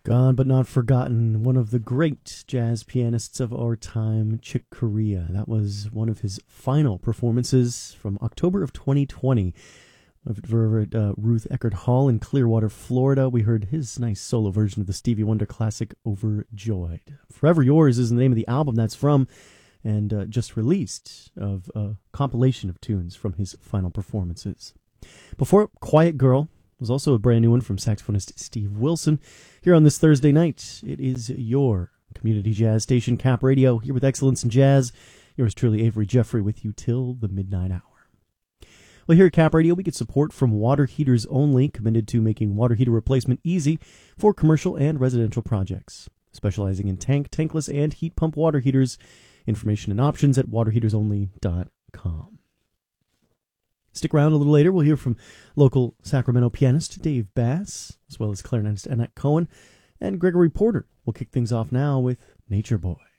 Gone but not forgotten, one of the great jazz pianists of our time, Chick Corea. That was one of his final performances from October of 2020 over at Ruth Eckerd Hall in Clearwater, Florida. We heard his nice solo version of the Stevie Wonder classic, Overjoyed. Forever Yours is the name of the album that's from, and just released, of a compilation of tunes from his final performances. Before, Quiet Girl was also a brand new one from saxophonist Steve Wilson. Here on this Thursday night, it is your community jazz station, Cap Radio, here with Excellence in Jazz. Yours truly, Avery Jeffrey, with you till the midnight hour. Well, here at Cap Radio, we get support from Water Heaters Only, committed to making water heater replacement easy for commercial and residential projects. Specializing in tank, tankless, and heat pump water heaters. Information and options at waterheatersonly.com. Stick around a little later. We'll hear from local Sacramento pianist Dave Bass, as well as clarinetist Annette Cohen, and Gregory Porter. We'll kick things off now with Nature Boy.